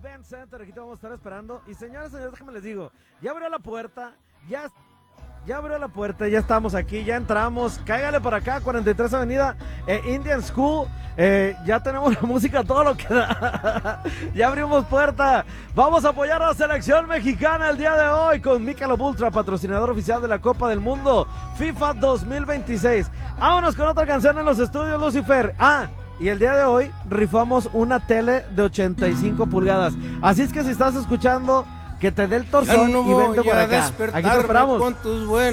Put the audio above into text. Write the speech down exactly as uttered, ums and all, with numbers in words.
Event Center, aquí te vamos a estar esperando. Y señores, señores, déjenme les digo, ya abrió la puerta, ya, ya abrió la puerta, ya estamos aquí, ya entramos. Cáigale para acá, cuarenta y tres Avenida eh, Indian School. Eh, ya tenemos la música, todo lo que da. Ya abrimos puerta. Vamos a apoyar a la selección mexicana el día de hoy con Michelob Ultra, patrocinador oficial de la Copa del Mundo FIFA dos mil veintiséis. Vámonos con otra canción en los estudios, Lucifer. Ah, y el día de hoy rifamos una tele de ochenta y cinco pulgadas. Así es que si estás escuchando, que te dé el torzón no y vente por acá. Aquí te esperamos. Con tus buenos